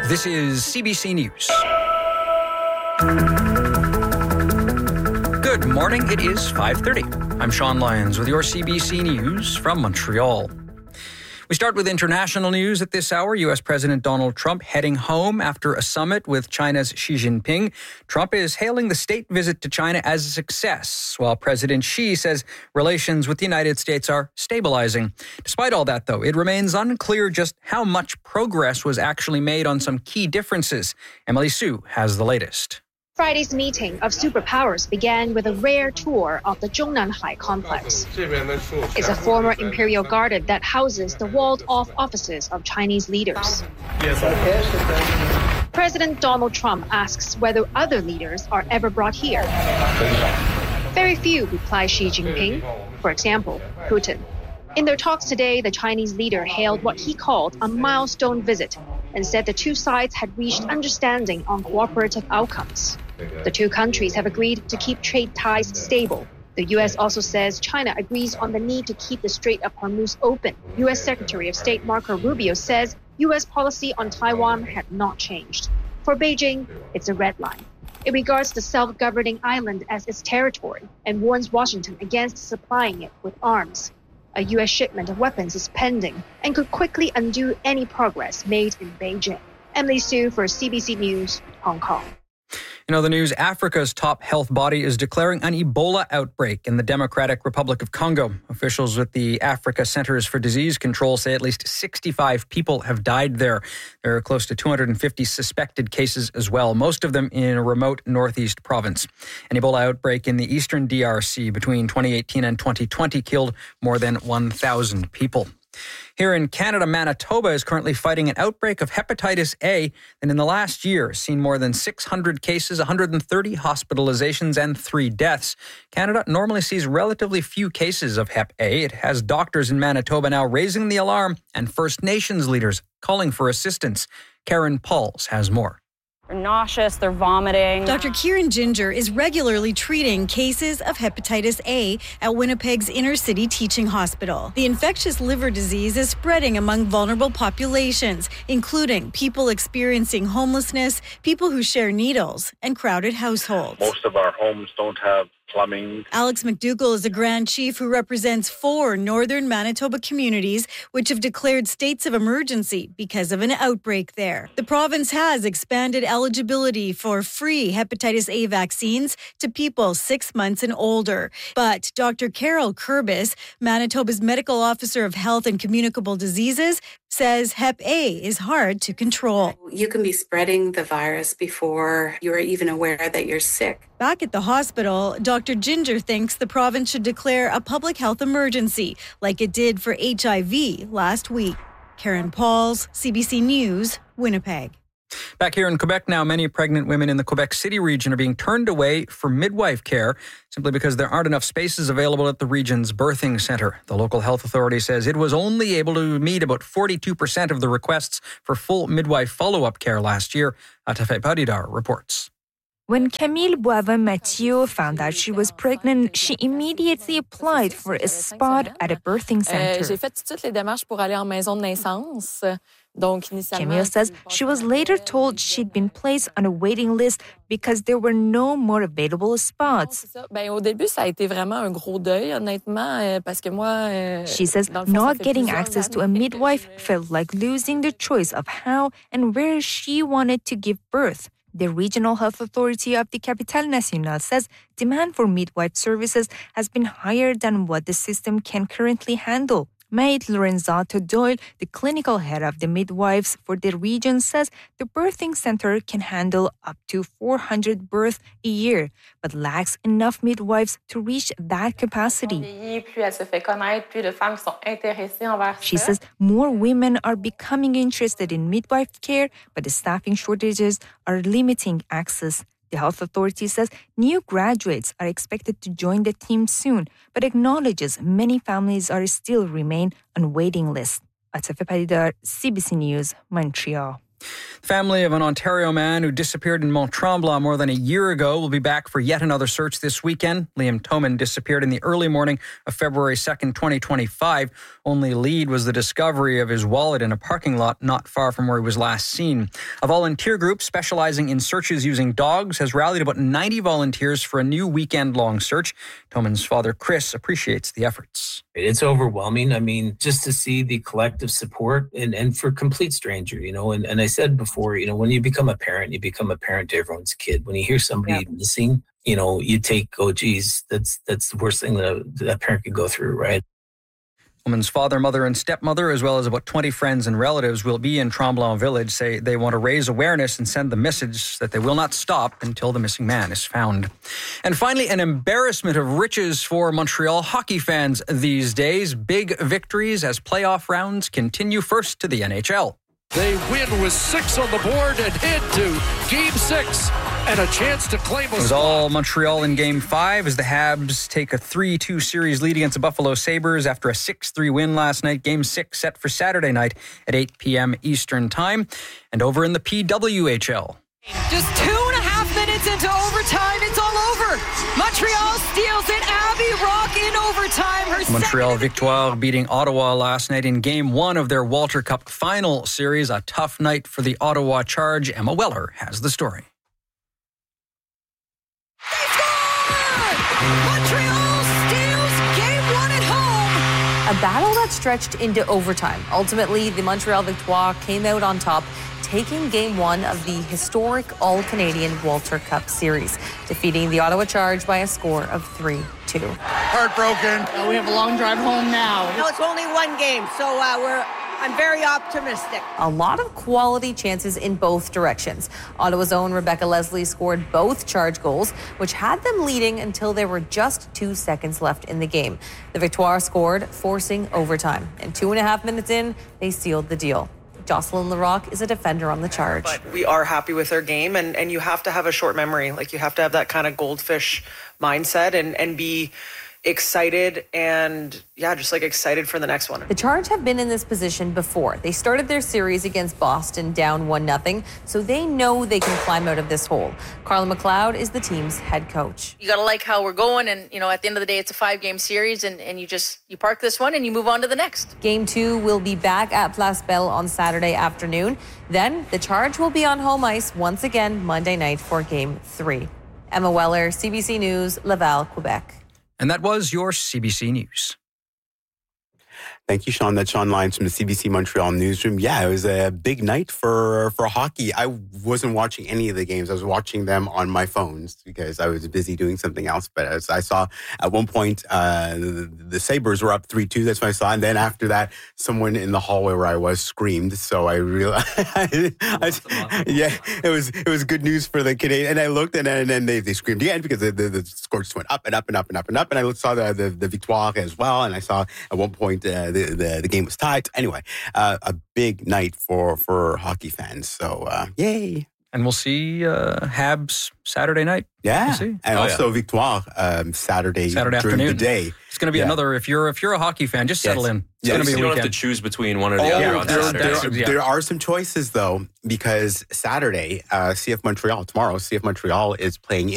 This is CBC News. Good morning. It is 5:30. I'm Sean Lyons with your CBC News from Montreal. We start with international news at this hour. U.S. President Donald Trump heading home after a summit with China's Xi Jinping. Trump is hailing the state visit to China as a success, while President Xi says relations with the United States are stabilizing. Despite all that, though, it remains unclear just how much progress was actually made on some key differences. Emily Sue has the latest. Friday's meeting of superpowers began with a rare tour of the Zhongnanhai complex. It's a former imperial garden that houses the walled-off offices of Chinese leaders. President Donald Trump asks whether other leaders are ever brought here. Very few, replies Xi Jinping. For example, Putin. In their talks today, the Chinese leader hailed what he called a milestone visit and said the two sides had reached understanding on cooperative outcomes. The two countries have agreed to keep trade ties stable. The U.S. also says China agrees on the need to keep the Strait of Hormuz open. U.S. Secretary of State Marco Rubio says U.S. policy on Taiwan had not changed. For Beijing, it's a red line. It regards the self-governing island as its territory and warns Washington against supplying it with arms. A U.S. shipment of weapons is pending and could quickly undo any progress made in Beijing. Emily Sue for CBC News, Hong Kong. In other news, Africa's top health body is declaring an Ebola outbreak in the Democratic Republic of Congo. Officials with the Africa Centers for Disease Control say at least 65 people have died there. There are close to 250 suspected cases as well, most of them in a remote northeast province. An Ebola outbreak in the eastern DRC between 2018 and 2020 killed more than 1,000 people. Here in Canada, Manitoba is currently fighting an outbreak of hepatitis A, and in the last year has seen more than 600 cases, 130 hospitalizations, and 3 deaths. Canada normally sees relatively few cases of Hep A. It has doctors in Manitoba now raising the alarm and First Nations leaders calling for assistance. Karen Pauls has more. They're nauseous, they're vomiting. Dr. Kieran Ginger is regularly treating cases of hepatitis A at Winnipeg's inner-city teaching hospital. The infectious liver disease is spreading among vulnerable populations, including people experiencing homelessness, people who share needles, and crowded households. Most of our homes don't have plumbing. Alex McDougall is a Grand Chief who represents 4 northern Manitoba communities which have declared states of emergency because of an outbreak there. The province has expanded eligibility for free hepatitis A vaccines to people 6 months and older. But Dr. Carol Kurbis, Manitoba's Medical Officer of Health and Communicable Diseases, says Hep A is hard to control. You can be spreading the virus before you're even aware that you're sick. Back at the hospital, Dr. Ginger thinks the province should declare a public health emergency like it did for HIV last week. Karen Pauls, CBC News, Winnipeg. Back here in Quebec now, many pregnant women in the Quebec City region are being turned away for midwife care simply because there aren't enough spaces available at the region's birthing centre. The local health authority says it was only able to meet about 42% of the requests for full midwife follow-up care last year. Atafe Padidar reports. When Camille Boivin-Mathieu found out she was pregnant, she immediately applied for a spot at a birthing center. J'ai fait toutes les démarches pour aller en maison de naissance. Camille says she was later told she'd been placed on a waiting list because there were no more available spots. Au début, ça a été vraiment un gros deuil, honnêtement, parce que moi... She says not getting access to a midwife felt like losing the choice of how and where she wanted to give birth. The Regional Health Authority of the Capitale Nationale says demand for midwife services has been higher than what the system can currently handle. Maid Lorenzato Doyle, the clinical head of the midwives for the region, says the birthing center can handle up to 400 births a year, but lacks enough midwives to reach that capacity. She says more women are becoming interested in midwife care, but the staffing shortages are limiting access. The health authority says new graduates are expected to join the team soon, but acknowledges many families are still remain on waiting lists. Atafe Padidar, CBC News, Montreal. The family of an Ontario man who disappeared in Mont-Tremblant more than a year ago will be back for yet another search this weekend. Liam Toman disappeared in the early morning of February 2nd, 2025. Only lead was the discovery of his wallet in a parking lot not far from where he was last seen. A volunteer group specializing in searches using dogs has rallied about 90 volunteers for a new weekend-long search. Toman's father, Chris, appreciates the efforts. It's overwhelming. I mean, just to see the collective support and for complete stranger, and I said before, when you become a parent to everyone's kid. When you hear somebody missing, you take, oh, geez, that's the worst thing that parent could go through, right? Woman's father, mother, and stepmother, as well as about 20 friends and relatives, will be in Tremblant Village, say they want to raise awareness and send the message that they will not stop until the missing man is found. And finally, an embarrassment of riches for Montreal hockey fans these days. Big victories as playoff rounds continue, first to the NHL. They win with 6 on the board and head to Game 6 and a chance to claim a It was all Montreal in Game 5 as the Habs take a 3-2 series lead against the Buffalo Sabres after a 6-3 win last night. Game 6 set for Saturday night at 8 p.m. Eastern Time. And over in the PWHL. Just 2.5 minutes into overtime, it's all over. Montreal steals it. Abby Rock in overtime. Montreal Victoire beating Ottawa last night in Game 1 of their Walter Cup final series. A tough night for the Ottawa Charge. Emma Weller has the story. They score! Montreal steals Game 1 at home. A battle that stretched into overtime. Ultimately, the Montreal Victoire came out on top, taking Game 1 of the historic All-Canadian Walter Cup Series, defeating the Ottawa Charge by a score of 3-2. Heartbroken. We have a long drive home now. No, it's only one game, so I'm very optimistic. A lot of quality chances in both directions. Ottawa's own Rebecca Leslie scored both Charge goals, which had them leading until there were just 2 seconds left in the game. The Victoire scored, forcing overtime. And 2.5 minutes in, they sealed the deal. Jocelyn Larocque is a defender on the Charge. But we are happy with their game, and you have to have a short memory. Like, you have to have that kind of goldfish mindset and be excited and just excited for the next one. The Charge have been in this position before. They started their series against Boston down 1-0, so they know they can climb out of this hole. Carla McLeod is the team's head coach. You got to like how we're going, and at the end of the day, it's a 5-game series, and you park this one and you move on to the next. Game 2 will be back at Place Belle on Saturday afternoon. Then the Charge will be on home ice once again Monday night for Game 3. Emma Weller, CBC News, Laval, Quebec. And that was your CBC News. Thank you, Sean. That's Sean Lyons from the CBC Montreal newsroom. Yeah, it was a big night for hockey. I wasn't watching any of the games. I was watching them on my phones because I was busy doing something else. But as I saw at one point, the Sabres were up 3-2. That's what I saw. And then after that, someone in the hallway where I was screamed. So I realized, it was good news for the Canadian. And I looked and then they screamed again because the score just went up and up and up and up and up. And I saw the Victoire as well. And I saw at one point, the game was tied. Anyway, a big night for hockey fans. So, yay. And we'll see Habs Saturday night. Yeah. We'll see. And also Victoire Saturday during afternoon. the day. It's going to be another, if you're a hockey fan, just settle in. It's going to be a You don't weekend. have to choose between one or the other on Saturday. There are some choices, though, because Saturday, CF Montreal, tomorrow, CF Montreal is playing